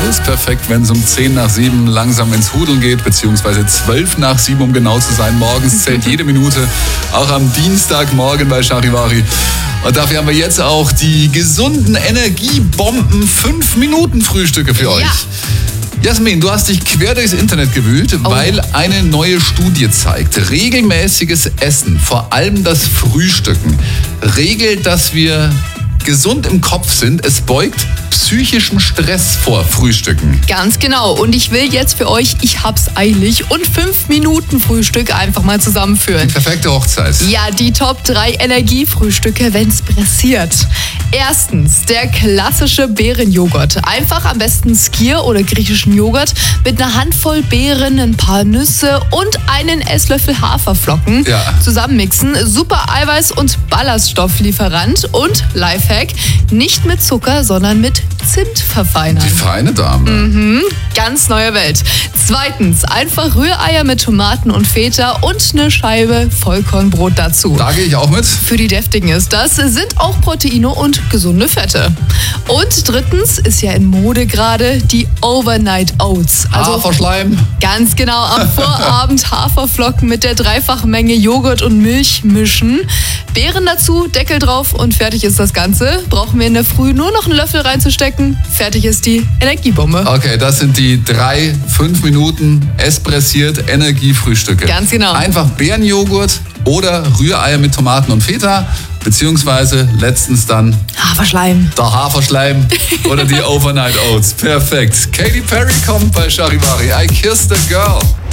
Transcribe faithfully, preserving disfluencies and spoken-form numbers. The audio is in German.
ist perfekt, wenn es um zehn nach sieben langsam ins Hudeln geht, beziehungsweise zwölf nach sieben, um genau zu sein. Morgens zählt jede Minute, auch am Dienstagmorgen bei Charivari. Und dafür haben wir jetzt auch die gesunden Energiebomben fünf Minuten Frühstücke für euch. Ja. Jasmin, du hast dich quer durchs Internet gewühlt, Oh. weil eine neue Studie zeigt, regelmäßiges Essen, vor allem das Frühstücken, regelt, dass wir gesund im Kopf sind. Es beugt psychischem Stress vor, Frühstücken. Ganz genau. Und ich will jetzt für euch, ich hab's eilig, und fünf Minuten Frühstück einfach mal zusammenführen. Perfekte Hochzeit. Ja, die Top drei Energiefrühstücke, wenn's pressiert. Erstens, der klassische Beerenjoghurt. Einfach am besten Skyr oder griechischen Joghurt mit einer Handvoll Beeren, ein paar Nüsse und einen Esslöffel Haferflocken Ja. zusammenmixen. Super Eiweiß- und Ballaststofflieferant und Lifehack, nicht mit Zucker, sondern mit Zimt verfeinern. Die feine Dame. Ganz neue Welt. Zweitens, einfach Rühreier mit Tomaten und Feta und eine Scheibe Vollkornbrot dazu. Da gehe ich auch mit. Für die Deftigen ist das, sind auch Proteine und gesunde Fette. Und drittens ist ja in Mode gerade die Overnight Oats. Also Haferschleim. ganz genau, am Vorabend Haferflocken mit der dreifachen Menge Joghurt und Milch mischen. Beeren dazu, Deckel drauf und fertig ist das Ganze. Brauchen wir in der Früh nur noch einen Löffel reinzustecken. Fertig ist die Energiebombe. Okay, das sind die drei, fünf Minuten espressiert Energiefrühstücke. Ganz genau. Einfach Beerenjoghurt oder Rühreier mit Tomaten und Feta, beziehungsweise letztens dann Haferschleim. der Haferschleim oder die Overnight Oats. Perfekt. Katy Perry kommt bei Charivari. I Kissed a Girl.